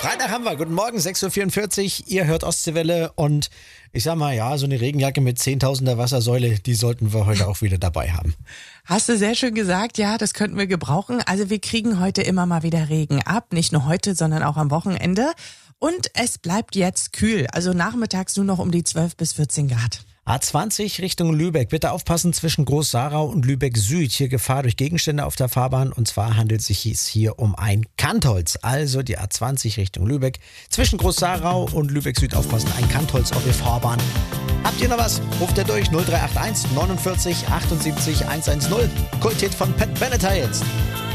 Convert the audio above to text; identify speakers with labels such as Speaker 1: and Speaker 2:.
Speaker 1: Freitag haben wir. Guten Morgen, 6.44 Uhr. Ihr hört Ostseewelle und ich sag mal, ja, so eine Regenjacke mit 10.000er Wassersäule, die sollten wir heute auch wieder dabei haben.
Speaker 2: Hast du sehr schön gesagt, ja, das könnten wir gebrauchen. Also wir kriegen heute immer mal wieder Regen ab, nicht nur heute, sondern auch am Wochenende. Und es bleibt jetzt kühl, also nachmittags nur noch um die 12 bis 14 Grad.
Speaker 1: A20 Richtung Lübeck. Bitte aufpassen zwischen Groß-Sarau und Lübeck Süd. Hier Gefahr durch Gegenstände auf der Fahrbahn. Und zwar handelt es sich hier um ein Kantholz. Also die A20 Richtung Lübeck. Zwischen Groß-Sarau und Lübeck Süd aufpassen. Ein Kantholz auf der Fahrbahn. Habt ihr noch was? Ruft ihr durch 0381 49 78 110. Kulthit von Pat Benatar jetzt.